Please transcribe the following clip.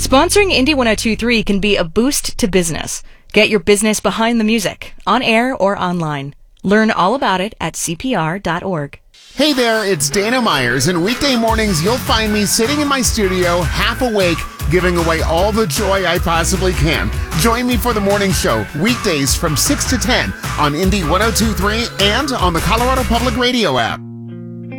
Sponsoring Indie 102.3 can be a boost to business. Get your business behind the music, on air or online. Learn all about it at CPR.org. Hey there, it's Dana Myers, and weekday mornings you'll find me sitting in my studio, half awake, giving away all the joy I possibly can. Join me for the morning show, weekdays from 6 to 10 on Indie 102.3 and on the Colorado Public Radio app.